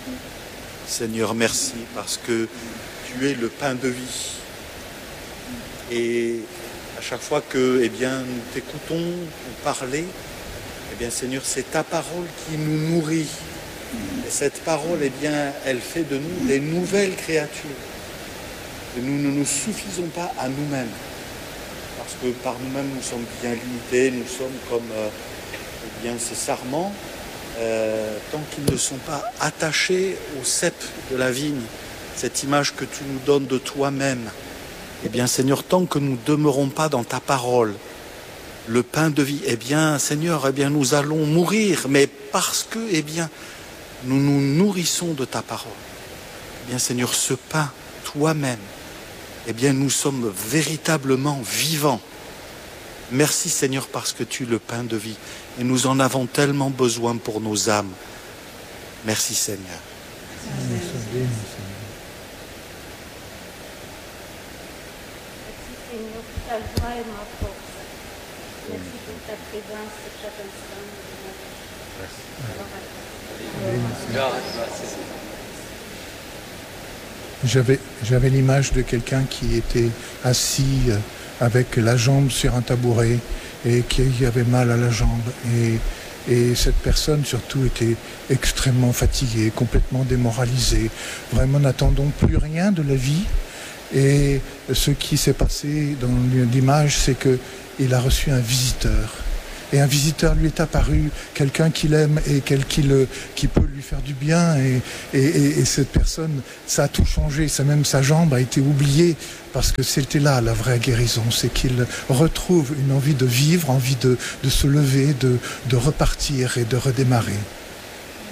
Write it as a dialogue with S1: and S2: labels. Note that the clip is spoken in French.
S1: Seigneur, merci parce que tu es le pain de vie. Et à chaque fois que nous t'écoutons parler, Seigneur, c'est ta parole qui nous nourrit. Et cette parole, elle fait de nous des nouvelles créatures. Et nous ne nous suffisons pas à nous-mêmes. Parce que par nous-mêmes, nous sommes bien limités, nous sommes comme ces sarments, tant qu'ils ne sont pas attachés au cep de la vigne, cette image que tu nous donnes de toi-même. Seigneur, tant que nous ne demeurons pas dans ta parole, le pain de vie, Seigneur, nous allons mourir, mais parce que, nous nous nourrissons de ta parole. Seigneur, ce pain, toi-même, nous sommes véritablement vivants. Merci, Seigneur, parce que tu es le pain de vie. Et nous en avons tellement besoin pour nos âmes. Merci, Seigneur.
S2: Merci, Seigneur, ta joie est ma force. Merci pour ta présence chaque instant.
S3: J'avais l'image de quelqu'un qui était assis avec la jambe sur un tabouret et qui avait mal à la jambe. Et cette personne surtout était extrêmement fatiguée, complètement démoralisée, vraiment n'attendant plus rien de la vie. Et ce qui s'est passé dans l'image, c'est qu'il a reçu un visiteur. Et un visiteur lui est apparu, quelqu'un qu'il aime et qui peut lui faire du bien. Et cette personne, ça a tout changé. Même sa jambe a été oubliée parce que c'était là la vraie guérison. C'est qu'il retrouve une envie de vivre, envie de se lever, de repartir et de redémarrer.